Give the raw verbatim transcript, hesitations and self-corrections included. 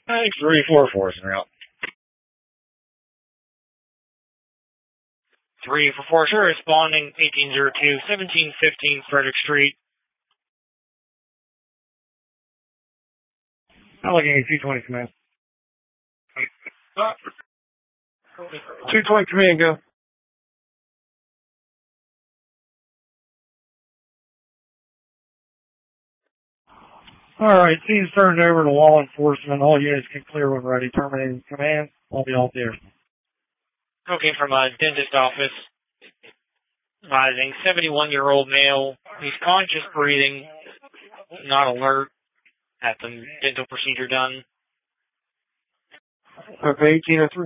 Thanks, three four four is en route. three for four, sir, responding eighteen oh two, seventeen fifteen Frederick Street. Allegheny two twenty command. two twenty command, go. All right, scene's turned over to law enforcement. All units can clear when ready. Terminating command. I'll be off there. Okay, from a dentist office. Advising seventy-one-year-old male. He's conscious breathing, not alert. Had some dental procedure done. Okay, eighteen oh three.